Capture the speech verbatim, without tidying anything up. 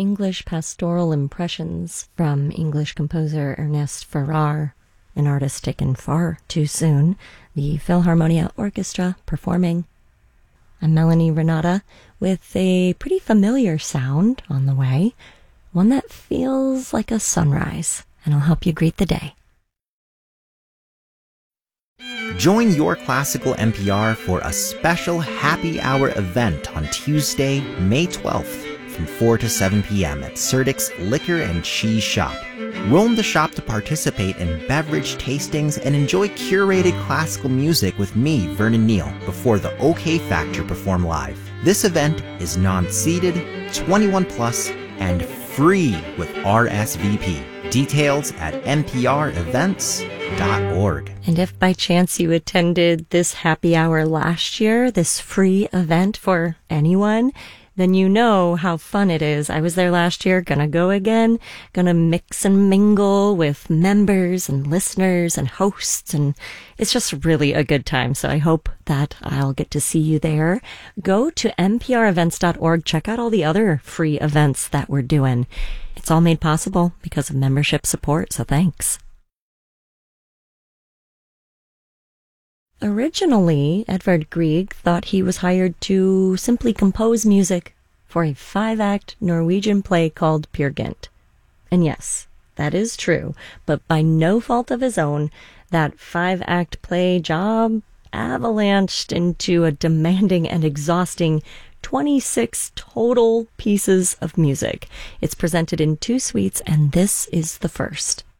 English pastoral impressions from English composer Ernest Farrar, an artist taken far too soon, the Philharmonia Orchestra performing. I'm Melanie Renata with a pretty familiar sound on the way, one that feels like a sunrise, and I'll help you greet the day. Join Your Classical N P R for a special happy hour event on Tuesday, May twelfth from four to seven p.m. at Serdik's Liquor and Cheese Shop. Roam the shop to participate in beverage tastings and enjoy curated classical music with me, Vernon Neal, before the OK Factor perform live. This event is non-seated, twenty-one plus, and free with R S V P. Details at n p r events dot org. And if by chance you attended this happy hour last year, this free event for anyone, then you know how fun it is. I was there last year, gonna go again, gonna mix and mingle with members and listeners and hosts, and it's just really a good time. So I hope that I'll get to see you there. Go to n p r events dot org, check out all the other free events that we're doing. It's all made possible because of membership support, so thanks. Originally, Edvard Grieg thought he was hired to simply compose music for a five-act Norwegian play called Peer Gynt. And yes, that is true, but by no fault of his own, that five-act play job avalanched into a demanding and exhausting twenty-six total pieces of music. It's presented in two suites, and this is the first.